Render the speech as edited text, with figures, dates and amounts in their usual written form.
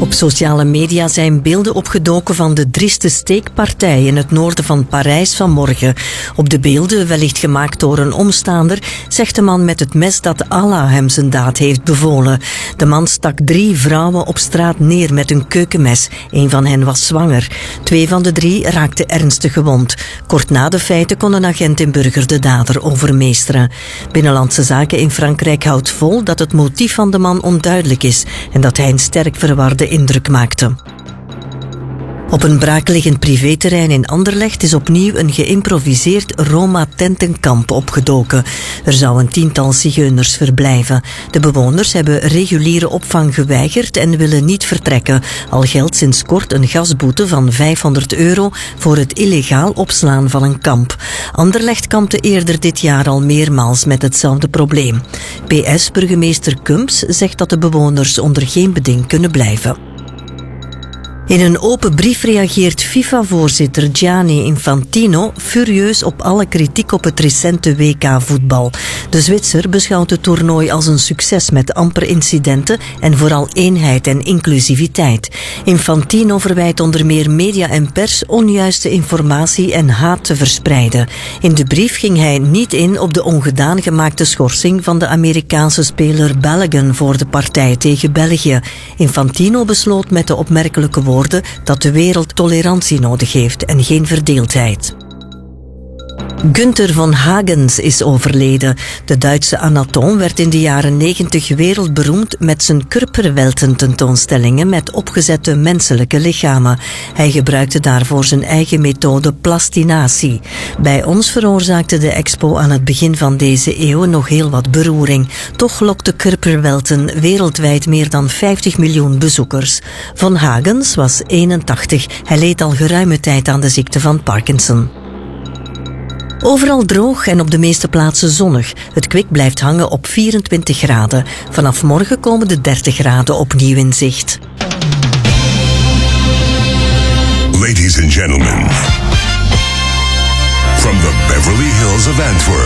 Op sociale media zijn beelden opgedoken van de drieste steekpartij in het noorden van Parijs vanmorgen. Op de beelden, wellicht gemaakt door een omstaander, zegt de man met het mes dat Allah hem zijn daad heeft bevolen. De man stak 3 vrouwen op straat neer met een keukenmes. Een van hen was zwanger. 2 van de 3 raakten ernstig gewond. Kort na de feiten kon een agent in Burger de dader overmeesteren. Binnenlandse Zaken in Frankrijk houdt vol dat het motief van de man onduidelijk is en dat hij een sterk verwarde indruk maakte. Op een braakliggend privéterrein in Anderlecht is opnieuw een geïmproviseerd Roma-tentenkamp opgedoken. Er zou een 10-tal zigeuners verblijven. De bewoners hebben reguliere opvang geweigerd en willen niet vertrekken. Al geldt sinds kort een gasboete van €500 voor het illegaal opslaan van een kamp. Anderlecht kampte eerder dit jaar al meermaals met hetzelfde probleem. PS-burgemeester Kumps zegt dat de bewoners onder geen beding kunnen blijven. In een open brief reageert FIFA-voorzitter Gianni Infantino furieus op alle kritiek op het recente WK-voetbal. De Zwitser beschouwt het toernooi als een succes met amper incidenten en vooral eenheid en inclusiviteit. Infantino verwijt onder meer media en pers onjuiste informatie en haat te verspreiden. In de brief ging hij niet in op de ongedaan gemaakte schorsing van de Amerikaanse speler Balogun voor de partij tegen België. Infantino besloot met de opmerkelijke woorden dat de wereld tolerantie nodig heeft en geen verdeeldheid. Günther von Hagens is overleden. De Duitse anatoom werd in de jaren 90 wereldberoemd met zijn Körperwelten-tentoonstellingen met opgezette menselijke lichamen. Hij gebruikte daarvoor zijn eigen methode plastinatie. Bij ons veroorzaakte de expo aan het begin van deze eeuw nog heel wat beroering. Toch lokte Körperwelten wereldwijd meer dan 50 miljoen bezoekers. Von Hagens was 81. Hij leed al geruime tijd aan de ziekte van Parkinson. Overal droog en op de meeste plaatsen zonnig. Het kwik blijft hangen op 24 graden. Vanaf morgen komen de 30 graden opnieuw in zicht. Ladies and gentlemen, from the Beverly Hills of Antwerp,